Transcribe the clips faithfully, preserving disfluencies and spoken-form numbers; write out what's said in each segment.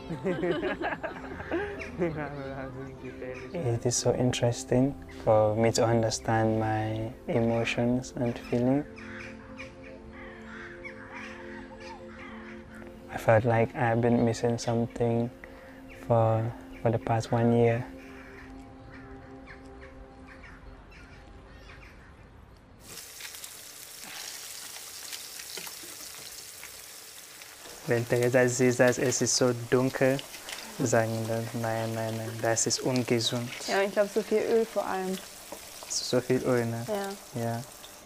It is so interesting for me to understand my emotions and feelings. I felt like I've been missing something for, for the past one year. Wenn Teresa sieht, dass es ist so dunkel, sagen dann, nein, nein, nein, das ist ungesund. Ja, ich glaube, so viel Öl vor allem. So viel Öl, ne? Ja. Ja.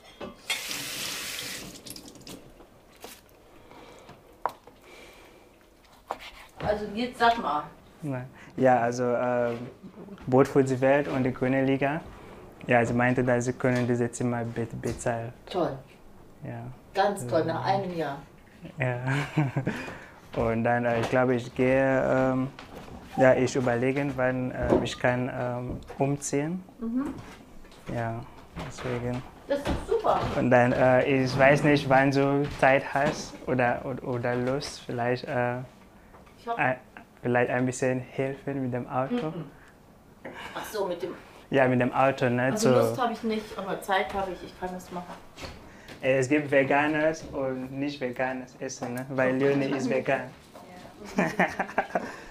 Also jetzt sag mal. Ja, also äh, Boot für die Welt und die Grüne Liga. Ja, sie meinte, dass sie können diese Zimmer be bezahlen. Toll. Ja. Ganz toll, nach einem Jahr. Ja. Und dann, äh, ich glaube, ich gehe, ähm, ja, ich überlege, wann äh, ich kann ähm, umziehen. Mhm. Ja, deswegen. Das ist doch super. Und dann, äh, ich weiß nicht, wann du Zeit hast oder, oder, oder Lust, vielleicht, äh, Ich hab... ein, vielleicht ein bisschen helfen mit dem Auto. Mhm. Ach so, mit dem... Ja, mit dem Auto, ne? Also so. Lust habe ich nicht, aber Zeit habe ich, ich kann das machen. Es gibt veganes und nicht veganes Essen, ne? Weil Leonie ist vegan. Ja.